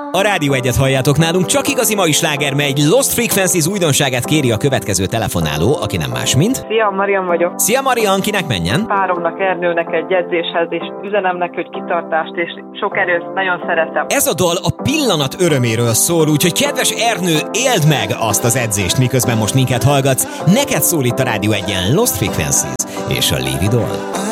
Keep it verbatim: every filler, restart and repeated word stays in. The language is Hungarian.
A Rádió Egyet halljátok nálunk, csak igazi mai sláger megy. Lost Frequencies újdonságát kéri a következő telefonáló, aki nem más, mint... Szia, Marian vagyok. Szia Marian, kinek menjen? Páromnak, Ernőnek egy edzéshez, és üzenem neki, hogy kitartást, és sok erőt, nagyon szeretem. Ez a dal a pillanat öröméről szól, úgyhogy kedves Ernő, éld meg azt az edzést, miközben most minket hallgatsz. Neked szól itt a Rádió Egyen Lost Frequencies és a Lividol.